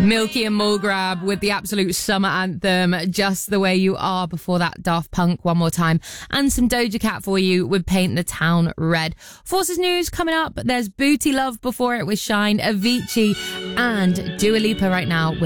Milky and Mulgrab with the absolute summer anthem, Just the Way You Are. Before that, Daft Punk one more time. And some Doja Cat for you with Paint the Town Red. Forces News coming up. There's Booty Love before it with Shine, Avicii and Dua Lipa right now with